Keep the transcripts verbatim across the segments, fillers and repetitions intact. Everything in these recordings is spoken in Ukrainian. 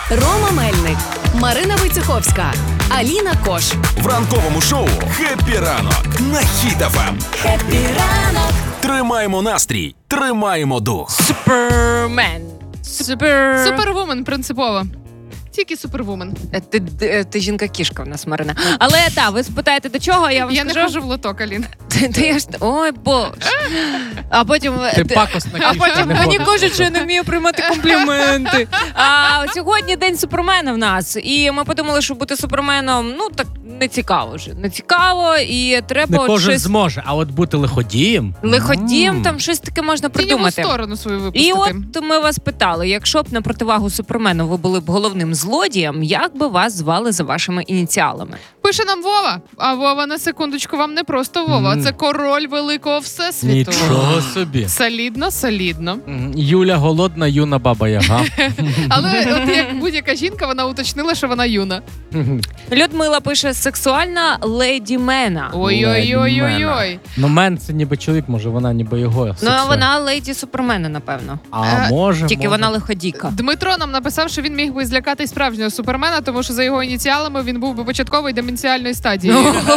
Рома Мельник, Марина Войцеховська, Аліна Кош. В ранковому шоу «Хеппі ранок» на Хіт еф ем. Хеппі ранок. Тримаємо настрій, тримаємо дух. Супермен. Супер... Супервумен принципово. Тільки супервумен. Ти, ти, ти жінка-кішка в нас, Марина. Але так, ви спитаєте, до чого, я вам Я скажу. не кажу в лоток, Алін. Та я ж... Ой, боже. А потім... Ти пакосна А кішка, потім не мені ходиш. кажуть, що я не вмію приймати компліменти. А сьогодні день супермена в нас. І ми подумали, що бути суперменом, ну, так не цікаво вже. Не цікаво, і треба Не от кожен щось... зможе, а от бути лиходієм... Лиходієм, м. там щось таке можна Тіньову придумати. сторону свою випустити. І от ми вас питали, якщо б на противагу супермену ви були б головним злодієм, як би вас звали за вашими ініціалами? Пише нам Вова. А Вова, на секундочку, вам не просто Вова. Мгм. Це король великого всесвіту. Нічого собі. Солідно, солідно. М, Юля голодна, юна баба Яга. Але от як будь-яка жінка, вона уточнила, що вона юна. Людмила пише сексуальна леді Мена. Ой-ой-ой-ой-ой. Ну, мен це ніби чоловік, може, вона ніби його Ну, а сексуальна. вона леді супермена, напевно. А Е, може, Тільки може. вона лиходійка. Дмитро нам написав, що він міг би злякати справжнього супермена, тому що за його ініціалами він був би початкової деменціальної стадії.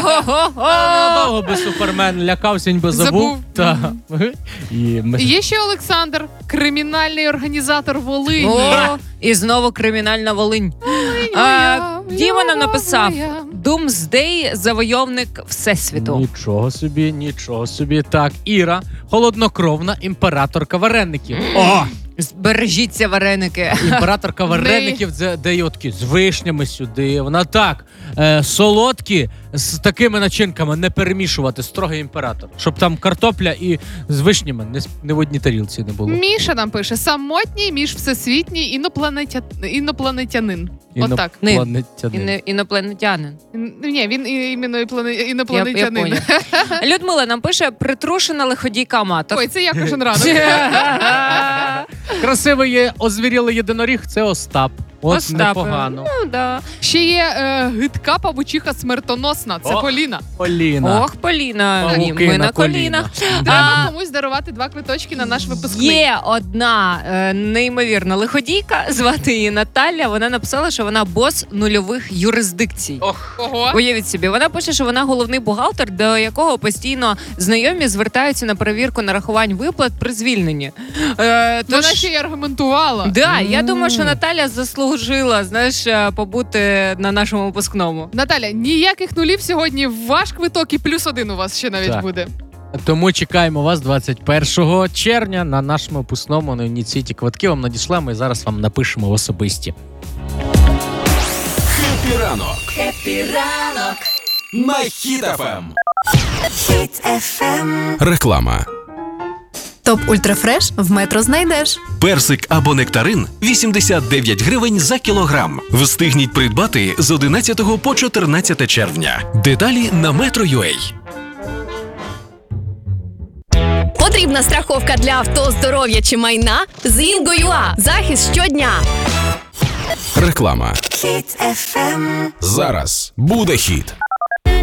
Довго би супермен лякався, він би забув. Забув. Та. І ми... Є ще Олександр, кримінальний організатор Волині. О, і знову кримінальна Волинь. А, Діма нам написав: Думсдей, завойовник всесвіту. Нічого собі, нічого собі. Так, Іра, холоднокровна імператорка вареників. О! Збережіться вареники. Імператорка вареників, це де є такі з вишнями сюди. Вона так, е, солодкі з такими начинками не перемішувати, строгий імператор. Щоб там картопля і з вишнями не, с- не в одній тарілці не було. Міша нам пише: самотній між всесвітній інопланетя... інопланетянин. Отак. Інопланетянин. Іно- Інопланетянин. Н- Ні, він і- іменно іплане- Я, я інопланетянин. поняла. Людмила нам пише: притрушена лиходійка аматор. Ой, це я кожен ранок. Красивий є озвірілий єдиноріг, це Остап. От Остап. непогано. Ну, да. Ще є е, гидка павучиха смертоносна. Це О. Поліна. Поліна. Ох, Поліна, ні, Павуки ми на на колінах. Треба комусь дарувати два квиточки на наш випускний. Є одна е, неймовірна лиходійка, звати її Наталя. Вона написала, що вона бос нульових юрисдикцій. Ого. Уявіть собі, вона пише, що вона головний бухгалтер, до якого постійно знайомі звертаються на перевірку нарахувань виплат при звільненні. Е, Вона тож- ще й аргументувала. Да, я думаю, що Наталя заслужила, знаєш, е, побути на нашому випускному. Наталя, ніяких нулів сьогодні. Ваш квиток і плюс один у вас ще навіть Так. буде. Тому чекаємо вас двадцять першого червня на нашому випускному на Уніціті. Квитки вам надішлемо і зараз вам напишемо в особисті. Хеппі ранок. Хеппі ранок. На Хіт еф ем. Хіт еф ем. Реклама. Топ Ультрафреш в метро знайдеш. Персик або нектарин – вісімдесят дев'ять гривень за кілограм. Встигніть придбати з одинадцятого по чотирнадцяте червня. Деталі на Metro.ua. Потрібна страховка для авто, здоров'я чи майна? З Інго.ua. Захист щодня. Реклама. Хіт еф ем. Зараз буде хіт.